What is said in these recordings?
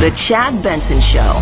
The Chad Benson Show.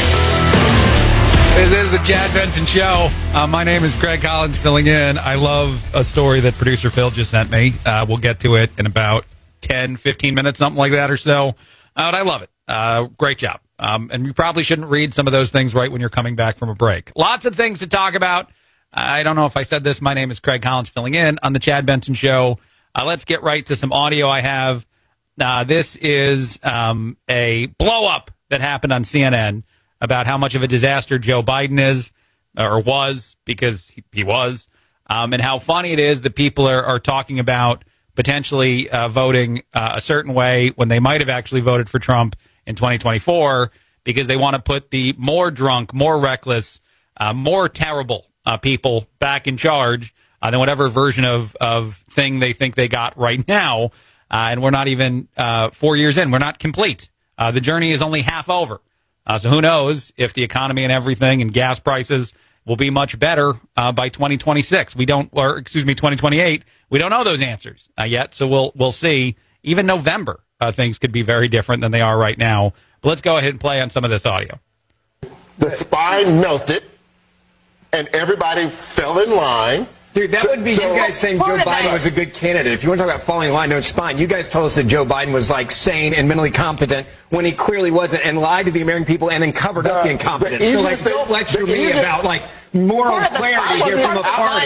This is the Chad Benson Show. My name is Greg Collins filling in. I love a story that producer Phil just sent me. We'll get to it in about 10, 15 minutes, something like that or so. But I love it. Great job. And you probably shouldn't read some of those things right when you're coming back from a break. Lots of things to talk about. I don't know if I said this. My name is Craig Collins filling in on the Chad Benson Show. Let's get right to some audio I have. This is a blow-up that happened on CNN about how much of a disaster Joe Biden is, or was, because he was, and how funny it is that people are talking about potentially voting a certain way when they might have actually voted for Trump in 2024 because they want to put the more drunk, more reckless, more terrible people back in charge than whatever version of thing they think they got right now. And we're not even 4 years in. We're not complete. The journey is only half over. So who knows if the economy and everything and gas prices will be much better by 2026. 2028. We don't know those answers yet. So we'll see. Even November, things could be very different than they are right now. But let's go ahead and play on some of this audio. The spine melted, and everybody fell in line. Dude, that would be you guys saying Joe Biden was a good candidate. If you want to talk about falling in line, no, it's fine. You guys told us that Joe Biden was, like, sane and mentally competent when he clearly wasn't, and lied to the American people and then covered up the incompetence. So, like, don't lecture me about, like, moral clarity here from a party.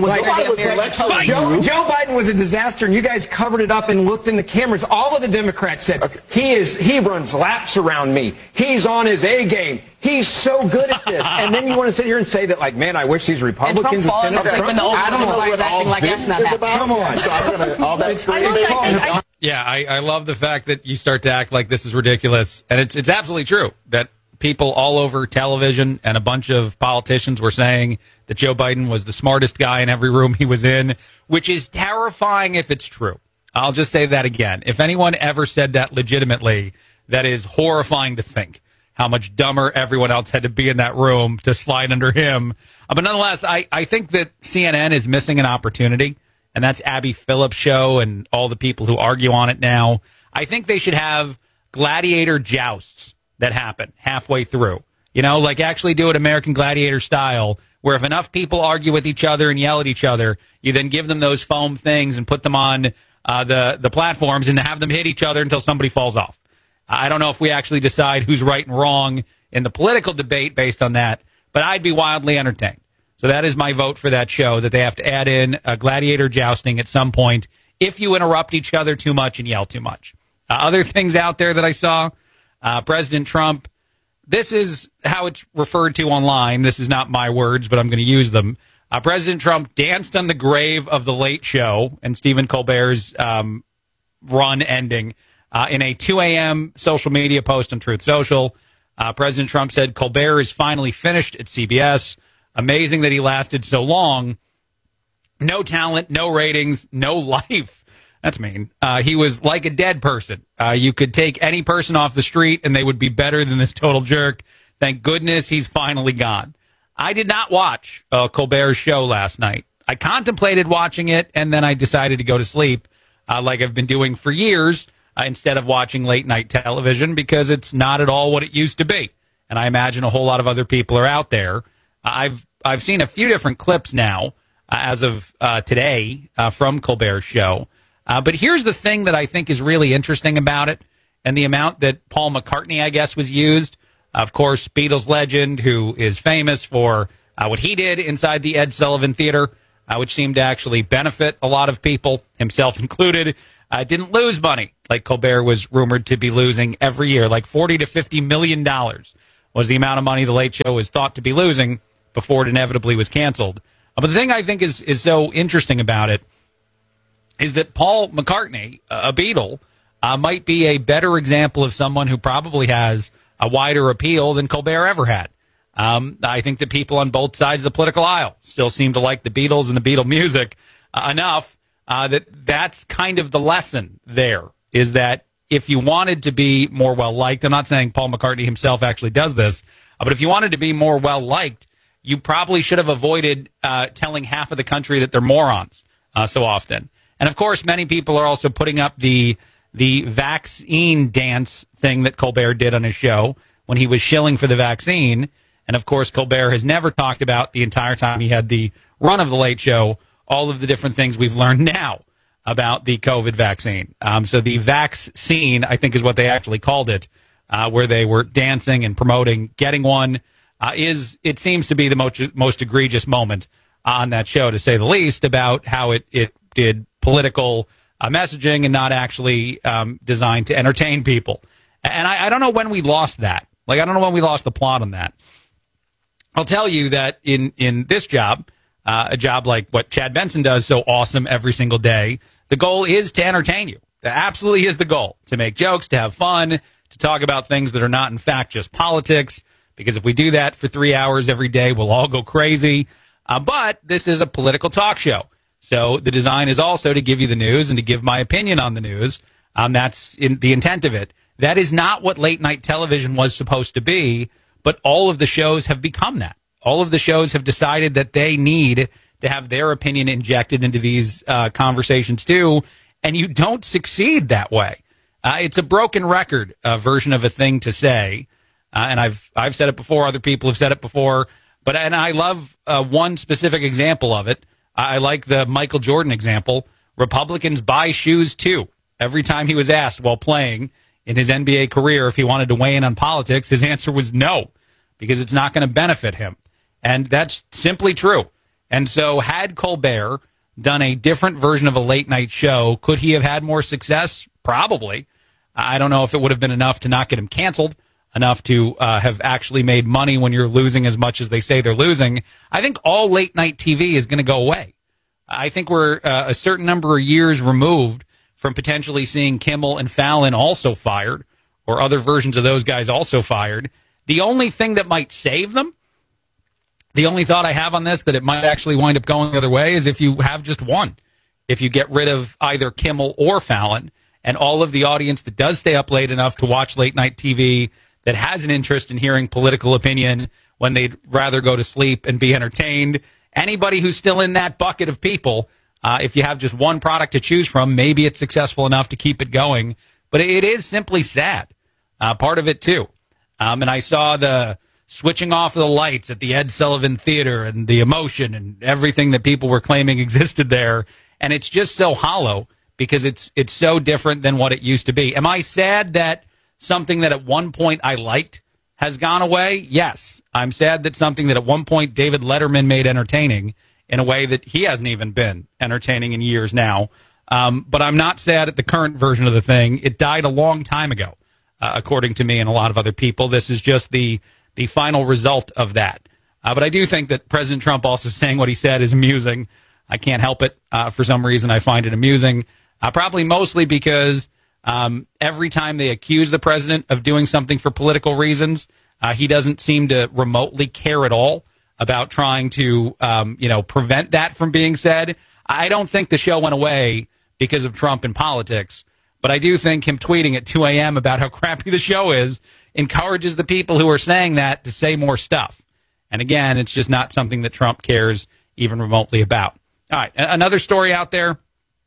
Joe Biden was a disaster, and you guys covered it up and looked in the cameras. All of the Democrats said, he runs laps around me. He's on his A game. He's so good at this. And then you want to sit here and say that, like, man, I wish these Republicans would finish Trump. I don't know what all this is about. Come on. So I'm gonna, all that Yeah, I love the fact that you start to act like this is ridiculous. And it's absolutely true that people all over television and a bunch of politicians were saying that Joe Biden was the smartest guy in every room he was in, which is terrifying if it's true. I'll just say that again. If anyone ever said that legitimately, that is horrifying to think how much dumber everyone else had to be in that room to slide under him. But nonetheless, I think that CNN is missing an opportunity, and that's Abby Phillips' show and all the people who argue on it now. I think they should have gladiator jousts that happen halfway through. You know, like actually do it American Gladiator style, where if enough people argue with each other and yell at each other, you then give them those foam things and put them on the platforms and have them hit each other until somebody falls off. I don't know if we actually decide who's right and wrong in the political debate based on that, but I'd be wildly entertained. So that is my vote for that show, that they have to add in a gladiator jousting at some point if you interrupt each other too much and yell too much. Other things out there that I saw, President Trump, this is how it's referred to online. This is not my words, but I'm going to use them. President Trump danced on the grave of The Late Show and Stephen Colbert's run ending in a 2 a.m. social media post on Truth Social. President Trump said, Colbert is finally finished at CBS. Amazing that he lasted so long. No talent, no ratings, no life. That's mean. He was like a dead person. You could take any person off the street and they would be better than this total jerk. Thank goodness he's finally gone. I did not watch Colbert's show last night. I contemplated watching it, and then I decided to go to sleep like I've been doing for years instead of watching late-night television because it's not at all what it used to be. And I imagine a whole lot of other people are out there. I've seen a few different clips now as of today from Colbert's show. But here's the thing that I think is really interesting about it, and the amount that Paul McCartney, I guess, was used. Of course, Beatles legend, who is famous for what he did inside the Ed Sullivan Theater, which seemed to actually benefit a lot of people, himself included. Didn't lose money like Colbert was rumored to be losing every year, like $40 to $50 million was the amount of money The Late Show was thought to be losing before it inevitably was canceled. But the thing I think is so interesting about it is that Paul McCartney, a Beatle, might be a better example of someone who probably has a wider appeal than Colbert ever had. I think that people on both sides of the political aisle still seem to like the Beatles and the Beatle music enough that's kind of the lesson there, is that if you wanted to be more well-liked, I'm not saying Paul McCartney himself actually does this, but if you wanted to be more well-liked, you probably should have avoided telling half of the country that they're morons so often. And, of course, many people are also putting up the the vaccine dance thing that Colbert did on his show when he was shilling for the vaccine. And, of course, Colbert has never talked about the entire time he had the run of the Late Show, all of the different things we've learned now about the COVID vaccine. So the vaccine, I think is what they actually called it, where they were dancing and promoting getting one, it seems to be the most egregious moment on that show, to say the least, about how it did political messaging and not actually designed to entertain people. And I don't know when we lost that. Like, I don't know when we lost the plot on that. I'll tell you that in this job, a job like what Chad Benson does so awesome every single day, the goal is to entertain you. That absolutely is the goal, to make jokes, to have fun, to talk about things that are not, in fact, just politics. Because if we do that for 3 hours every day, we'll all go crazy. But this is a political talk show. So the design is also to give you the news and to give my opinion on the news. That's the intent of it. That is not what late night television was supposed to be, but all of the shows have become that. All of the shows have decided that they need to have their opinion injected into these conversations too, and you don't succeed that way. It's a broken record version of a thing to say, and I've said it before. Other people have said it before, and I love one specific example of it. I like the Michael Jordan example. Republicans buy shoes too. Every time he was asked while playing in his NBA career if he wanted to weigh in on politics, his answer was no, because it's not going to benefit him. And that's simply true. And so had Colbert done a different version of a late night show, could he have had more success? Probably. I don't know if it would have been enough to not get him canceled, enough to have actually made money when you're losing as much as they say they're losing. I think all late night TV is going to go away. I think we're a certain number of years removed from potentially seeing Kimmel and Fallon also fired, or other versions of those guys also fired. The only thing that might save them, the only thought I have on this, that it might actually wind up going the other way, is if you have just one. If you get rid of either Kimmel or Fallon, and all of the audience that does stay up late enough to watch late night TV, that has an interest in hearing political opinion when they'd rather go to sleep and be entertained, anybody who's still in that bucket of people, if you have just one product to choose from, maybe it's successful enough to keep it going. But it is simply sad, part of it too. And I saw the switching off of the lights at the Ed Sullivan Theater and the emotion and everything that people were claiming existed there. And it's just so hollow because it's so different than what it used to be. Am I sad that something that at one point I liked has gone away? Yes. I'm sad that something that at one point David Letterman made entertaining in a way that he hasn't even been entertaining in years now. But I'm not sad at the current version of the thing. It died a long time ago, according to me and a lot of other people. This is just the final result of that. But I do think that President Trump also saying what he said is amusing. I can't help it. For some reason, I find it amusing. Probably mostly because every time they accuse the president of doing something for political reasons, he doesn't seem to remotely care at all about trying to, prevent that from being said. I don't think the show went away because of Trump and politics, but I do think him tweeting at 2 a.m. about how crappy the show is encourages the people who are saying that to say more stuff. And again, it's just not something that Trump cares even remotely about. All right, another story out there.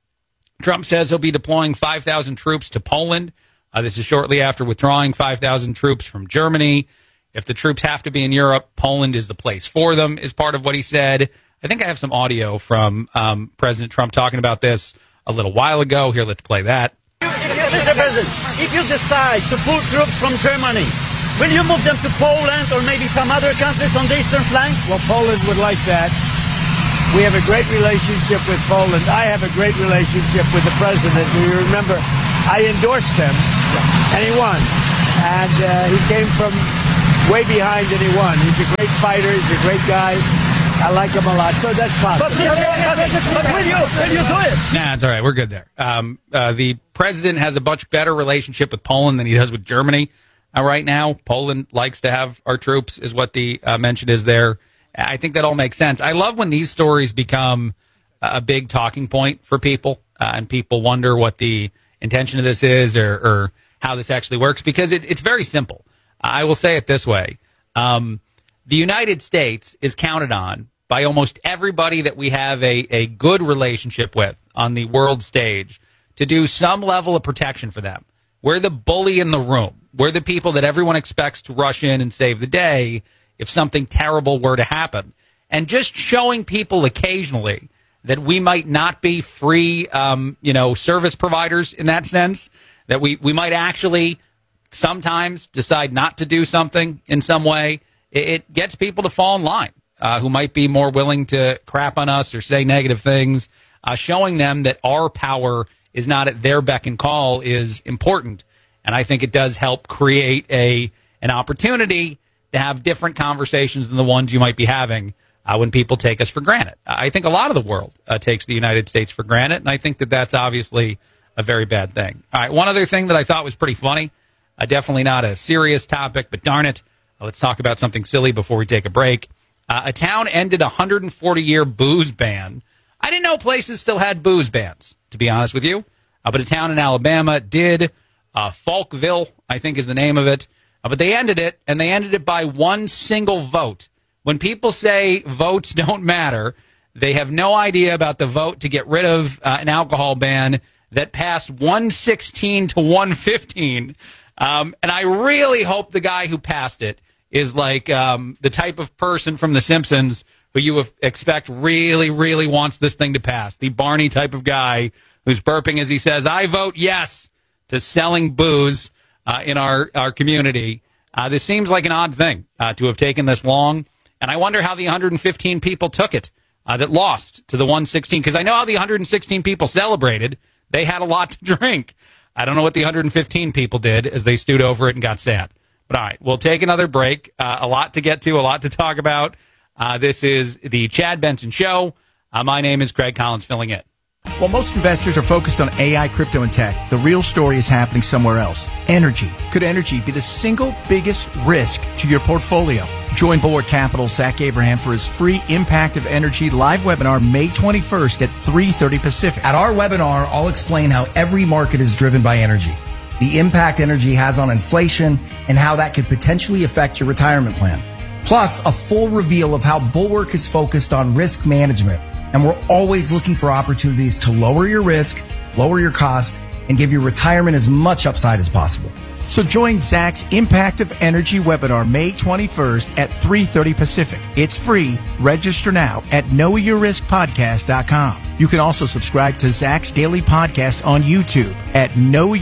Trump says he'll be deploying 5,000 troops to Poland. This is shortly after withdrawing 5,000 troops from Germany. If the troops have to be in Europe, Poland is the place for them, is part of what he said. I think I have some audio from President Trump talking about this a little while ago. Here, let's play that. Mr. President, if you decide to pull troops from Germany, will you move them to Poland or maybe some other countries on the eastern flank? Well, Poland would like that. We have a great relationship with Poland. I have a great relationship with the president. You remember, I endorsed him, and he won. And he came from way behind and he won. He's a great fighter. He's a great guy. I like him a lot. So that's possible. But will you do it? Nah, it's all right. We're good there. The president has a much better relationship with Poland than he does with Germany right now. Poland likes to have our troops, is what the mention is there. I think that all makes sense. I love when these stories become a big talking point for people, and people wonder what the intention of this is or how this actually works, because it's very simple. I will say it this way. The United States is counted on by almost everybody that we have a good relationship with on the world stage to do some level of protection for them. We're the bully in the room. We're the people that everyone expects to rush in and save the day if something terrible were to happen. And just showing people occasionally that we might not be free, service providers in that sense, that we might actually sometimes decide not to do something in some way, it gets people to fall in line who might be more willing to crap on us or say negative things. Showing them that our power is not at their beck and call is important. And I think it does help create an opportunity to have different conversations than the ones you might be having when people take us for granted. I think a lot of the world takes the United States for granted, and I think that that's obviously a very bad thing. All right, one other thing that I thought was pretty funny, definitely not a serious topic, but darn it, let's talk about something silly before we take a break. A town ended a 140-year booze ban. I didn't know places still had booze bans, to be honest with you, but a town in Alabama did. Falkville, I think is the name of it. But they ended it, and they ended it by one single vote. When people say votes don't matter, they have no idea about the vote to get rid of an alcohol ban that passed 116 to 115. And I really hope the guy who passed it is like the type of person from The Simpsons who you expect really, really wants this thing to pass. The Barney type of guy who's burping as he says, "I vote yes to selling booze in our community." This seems like an odd thing to have taken this long. And I wonder how the 115 people took it that lost to the 116. Because I know how the 116 people celebrated. They had a lot to drink. I don't know what the 115 people did as they stewed over it and got sad. But all right, we'll take another break. A lot to get to, a lot to talk about. This is the Chad Benson Show. My name is Craig Collins, filling in. While most investors are focused on AI, crypto, and tech, the real story is happening somewhere else. Energy. Could energy be the single biggest risk to your portfolio? Join Bulwark Capital's Zach Abraham for his free Impact of Energy live webinar May 21st at 3:30 Pacific. At our webinar, I'll explain how every market is driven by energy, the impact energy has on inflation, and how that could potentially affect your retirement plan. Plus, a full reveal of how Bulwark is focused on risk management. And we're always looking for opportunities to lower your risk, lower your cost, and give your retirement as much upside as possible. So join Zach's Impact of Energy webinar May 21st at 3:30 Pacific. It's free. Register now at knowyourriskpodcast.com. You can also subscribe to Zach's daily podcast on YouTube at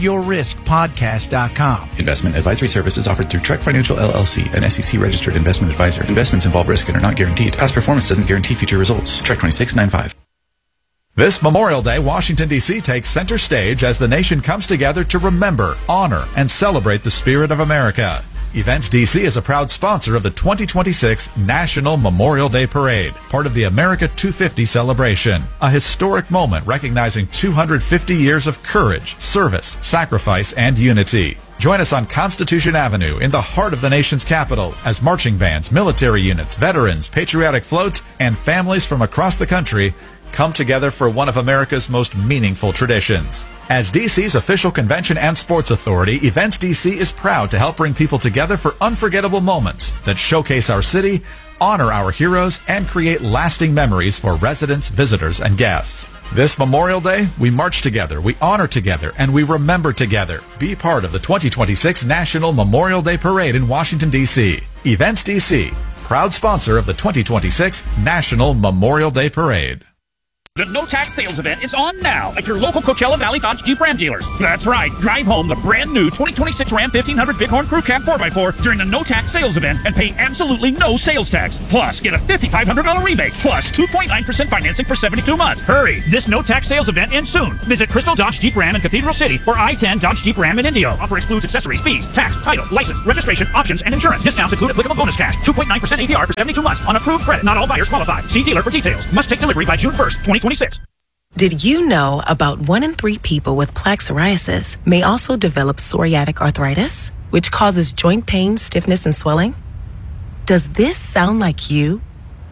knowyourriskpodcast.com. Investment advisory services offered through Trek Financial LLC, an SEC-registered investment advisor. Investments involve risk and are not guaranteed. Past performance doesn't guarantee future results. Trek 2695. This Memorial Day, Washington, D.C. takes center stage as the nation comes together to remember, honor, and celebrate the spirit of America. Events DC is a proud sponsor of the 2026 National Memorial Day Parade, part of the America 250 celebration, a historic moment recognizing 250 years of courage, service, sacrifice, and unity. Join us on Constitution Avenue in the heart of the nation's capital as marching bands, military units, veterans, patriotic floats, and families from across the country come together for one of America's most meaningful traditions. As DC's official convention and sports authority, Events DC is proud to help bring people together for unforgettable moments that showcase our city, honor our heroes, and create lasting memories for residents, visitors, and guests. This Memorial Day, we march together, we honor together, and we remember together. Be part of the 2026 National Memorial Day Parade in Washington, D.C. Events DC, proud sponsor of the 2026 National Memorial Day Parade. The No Tax Sales Event is on now at your local Coachella Valley Dodge Jeep Ram dealers. That's right. Drive home the brand new 2026 Ram 1500 Bighorn Crew Cab 4x4 during the No Tax Sales Event and pay absolutely no sales tax. Plus, get a $5,500 rebate plus 2.9% financing for 72 months. Hurry. This No Tax Sales Event ends soon. Visit Crystal Dodge Jeep Ram in Cathedral City or I-10 Dodge Jeep Ram in Indio. Offer excludes accessories, fees, tax, title, license, registration, options, and insurance. Discounts include applicable bonus cash. 2.9% APR for 72 months on approved credit. Not all buyers qualify. See dealer for details. Must take delivery by June 1st, 2026. Did you know about 1 in 3 people with plaque psoriasis may also develop psoriatic arthritis, which causes joint pain, stiffness, and swelling? Does this sound like you?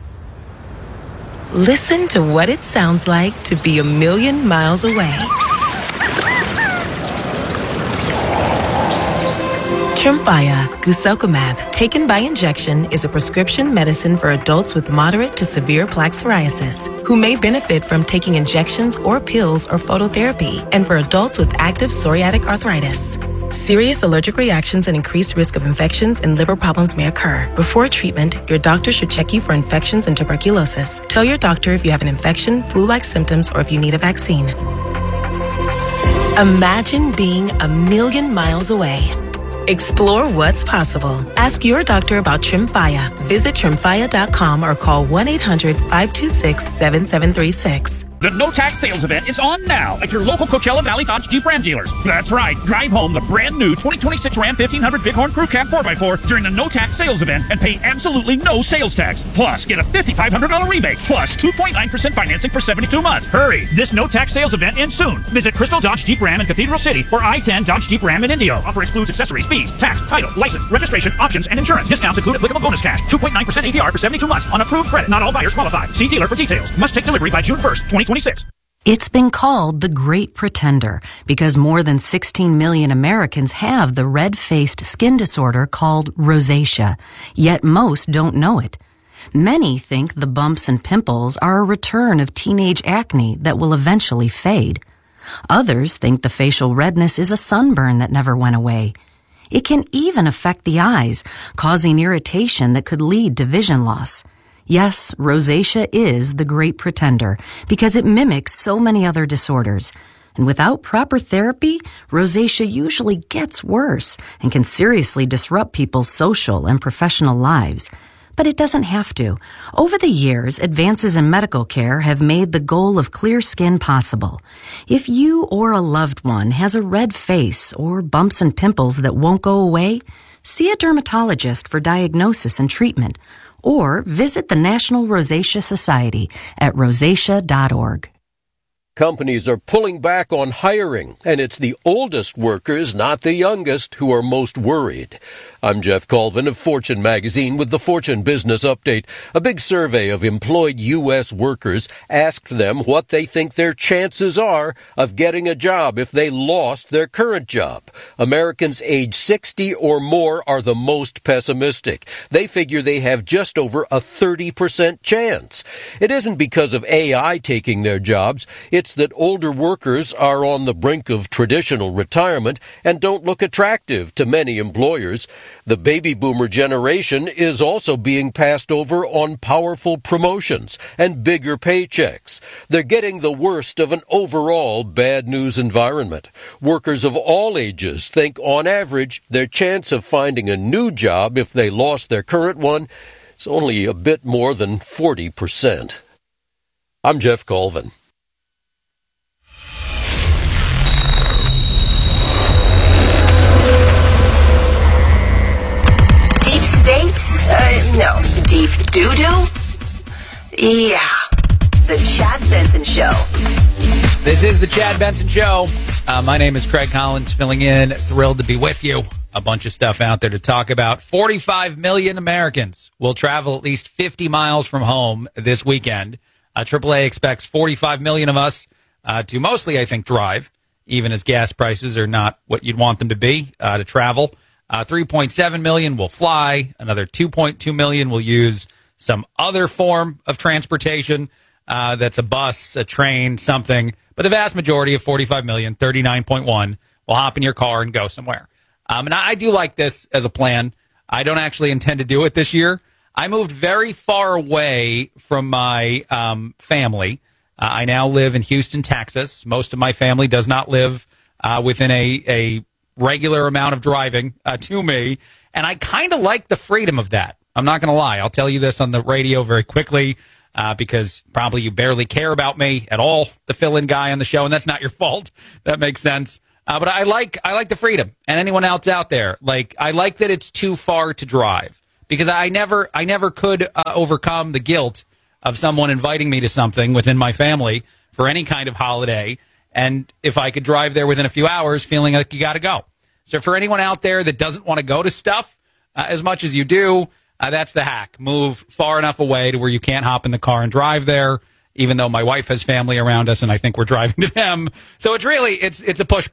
Listen to what it sounds like to be a million miles away. Tremfya, guselkumab, taken by injection, is a prescription medicine for adults with moderate to severe plaque psoriasis who may benefit from taking injections or pills or phototherapy, and for adults with active psoriatic arthritis. Serious allergic reactions and increased risk of infections and liver problems may occur. Before treatment, your doctor should check you for infections and tuberculosis. Tell your doctor if you have an infection, flu-like symptoms, or if you need a vaccine. Imagine being a million miles away. Explore what's possible. Ask your doctor about Tremfya. Visit Tremfya.com or call 1-800-526-7736. The No Tax Sales Event is on now at your local Coachella Valley Dodge Jeep Ram dealers. That's right. Drive home the brand new 2026 Ram 1500 Bighorn Crew Cab 4x4 during the No Tax Sales Event and pay absolutely no sales tax. Plus, get a $5,500 rebate. Plus, 2.9% financing for 72 months. Hurry. This No Tax Sales Event ends soon. Visit Crystal Dodge Jeep Ram in Cathedral City or I-10 Dodge Jeep Ram in Indio. Offer excludes accessories, fees, tax, title, license, registration, options, and insurance. Discounts include applicable bonus cash. 2.9% APR for 72 months on approved credit. Not all buyers qualify. See dealer for details. Must take delivery by June 1st, 2026. It's been called the Great Pretender because more than 16 million Americans have the red-faced skin disorder called rosacea, yet most don't know it. Many think the bumps and pimples are a return of teenage acne that will eventually fade. Others think the facial redness is a sunburn that never went away. It can even affect the eyes, causing irritation that could lead to vision loss. Yes, rosacea is the great pretender because it mimics so many other disorders. And without proper therapy, rosacea usually gets worse and can seriously disrupt people's social and professional lives. But it doesn't have to. Over the years, advances in medical care have made the goal of clear skin possible. If you or a loved one has a red face or bumps and pimples that won't go away, see a dermatologist for diagnosis and treatment. Or visit the National Rosacea Society at rosacea.org. Companies are pulling back on hiring, and it's the oldest workers, not the youngest, who are most worried. I'm Jeff Colvin of Fortune magazine with the Fortune Business Update. A big survey of employed U.S. workers asked them what they think their chances are of getting a job if they lost their current job. Americans age 60 or more are the most pessimistic. They figure they have just over a 30% chance. It isn't because of AI taking their jobs. It's that older workers are on the brink of traditional retirement and don't look attractive to many employers. The baby boomer generation is also being passed over on powerful promotions and bigger paychecks. They're getting the worst of an overall bad news environment. Workers of all ages think, on average, their chance of finding a new job if they lost their current one is only a bit more than 40%. I'm Jeff Colvin. No. Deep doo-doo? Yeah. The Chad Benson Show. This is the Chad Benson Show. My name is Craig Collins, filling in. Thrilled to be with you. A bunch of stuff out there to talk about. 45 million Americans will travel at least 50 miles from home this weekend. AAA expects 45 million of us to mostly, I think, drive, even as gas prices are not what you'd want them to be to travel. 3.7 million will fly. Another 2.2 million will use some other form of transportation. That's a bus, a train, something. But the vast majority of 45 million, 39.1, will hop in your car and go somewhere. And I do like this as a plan. I don't actually intend to do it this year. I moved very far away from my family. I now live in Houston, Texas. Most of my family does not live within a regular amount of driving to me, and I kind of like the freedom of that. I'm not going to lie. I'll tell you this on the radio very quickly because probably you barely care about me at all, the fill-in guy on the show, and that's not your fault. That makes sense. But I like the freedom. And anyone else out there, I like that it's too far to drive because I never could overcome the guilt of someone inviting me to something within my family for any kind of holiday. And if I could drive there within a few hours, feeling like you got to go. So for anyone out there that doesn't want to go to stuff as much as you do, that's the hack. Move far enough away to where you can't hop in the car and drive there, even though my wife has family around us and I think we're driving to them. So it's a push-pull.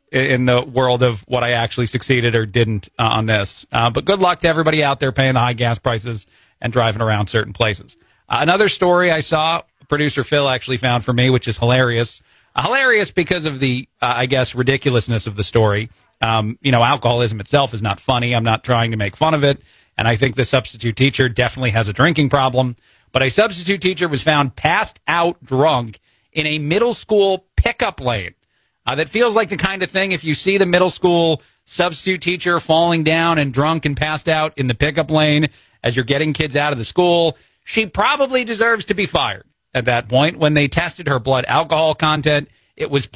in the world of what I actually succeeded or didn't on this. But good luck to everybody out there paying the high gas prices and driving around certain places. Another story I saw, producer Phil actually found for me, which is hilarious. Hilarious because of the, I guess, ridiculousness of the story. Alcoholism itself is not funny. I'm not trying to make fun of it. And I think the substitute teacher definitely has a drinking problem. But a substitute teacher was found passed out drunk in a middle school pickup lane. That feels like the kind of thing if you see the middle school substitute teacher falling down and drunk and passed out in the pickup lane as you're getting kids out of the school, she probably deserves to be fired. At that point, when they tested her blood alcohol content, it was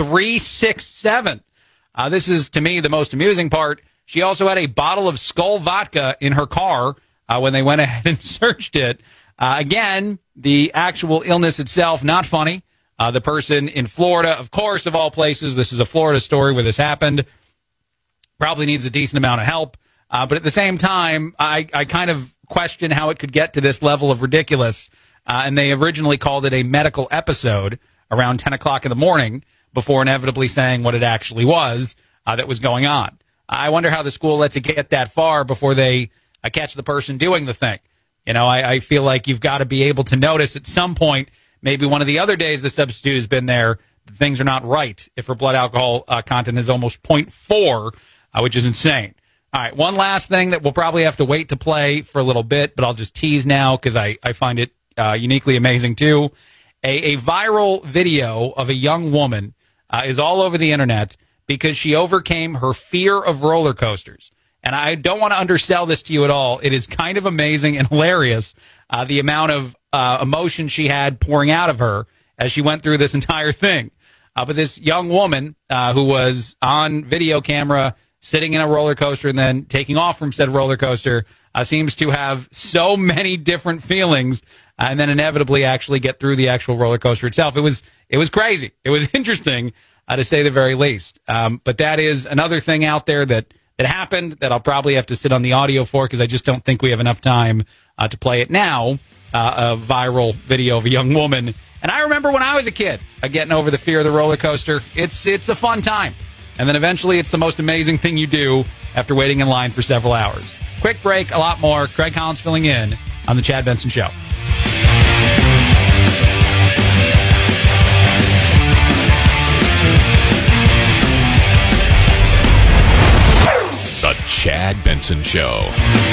0.367. This is, to me, the most amusing part. She also had a bottle of Skull vodka in her car when they went ahead and searched it. Again, the actual illness itself, not funny. The person in Florida, of course, of all places, this is a Florida story where this happened, probably needs a decent amount of help. But at the same time, I kind of question how it could get to this level of ridiculous. And they originally called it a medical episode around 10 o'clock in the morning before inevitably saying what it actually was that was going on. I wonder how the school lets it get that far before they catch the person doing the thing. I feel like you've got to be able to notice at some point, maybe one of the other days the substitute has been there, things are not right if her blood alcohol content is almost 0.4, which is insane. All right, one last thing that we'll probably have to wait to play for a little bit, but I'll just tease now because I find it uniquely amazing too. A viral video of a young woman is all over the internet because she overcame her fear of roller coasters. And I don't want to undersell this to you at all. It is kind of amazing and hilarious, the amount of emotion she had pouring out of her as she went through this entire thing. But this young woman who was on video camera sitting in a roller coaster and then taking off from said roller coaster seems to have so many different feelings and then inevitably actually get through the actual roller coaster itself. It was crazy. It was interesting, to say the very least. But that is another thing out there that happened that I'll probably have to sit on the audio for because I just don't think we have enough time to play it now. A viral video of a young woman. And I remember when I was a kid, getting over the fear of the roller coaster. It's a fun time. And then eventually it's the most amazing thing you do after waiting in line for several hours. Quick break, a lot more. Craig Collins filling in on The Chad Benson Show. The Chad Benson Show.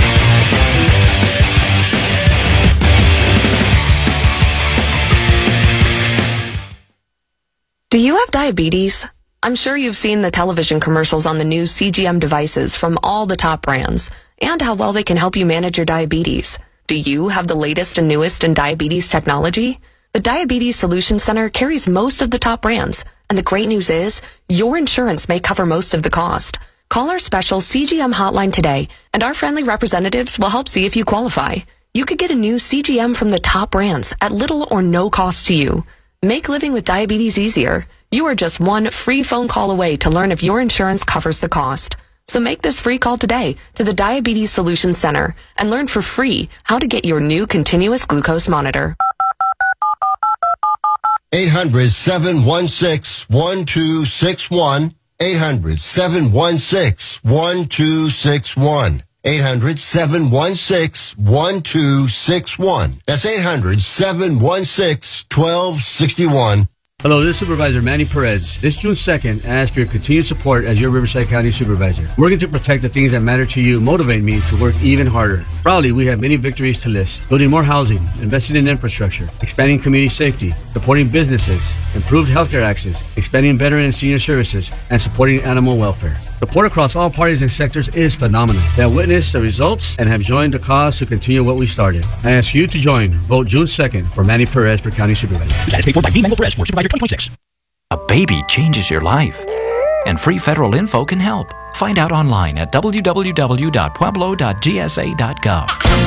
Do you have diabetes? I'm sure you've seen the television commercials on the new CGM devices from all the top brands and how well they can help you manage your diabetes. Do you have the latest and newest in diabetes technology? The Diabetes Solutions Center carries most of the top brands, and the great news is your insurance may cover most of the cost. Call our special CGM hotline today, and our friendly representatives will help see if you qualify. You could get a new CGM from the top brands at little or no cost to you. Make living with diabetes easier. You are just one free phone call away to learn if your insurance covers the cost. So make this free call today to the Diabetes Solutions Center and learn for free how to get your new continuous glucose monitor. 800-716-1261. 800-716-1261. 800-716-1261. That's 800-716-1261. Hello, this is Supervisor Manny Perez. This June 2nd, I ask for your continued support as your Riverside County Supervisor. Working to protect the things that matter to you motivate me to work even harder. Proudly, we have many victories to list. Building more housing, investing in infrastructure, expanding community safety, supporting businesses, improved healthcare access, expanding veteran and senior services, and supporting animal welfare. Support across all parties and sectors is phenomenal. They have witnessed the results and have joined the cause to continue what we started. I ask you to join. Vote June 2nd for Manny Perez for County Supervisor. That is paid for by V. Mango Perez for Supervisor 2026. A baby changes your life, and free federal info can help. Find out online at www.pueblo.gsa.gov.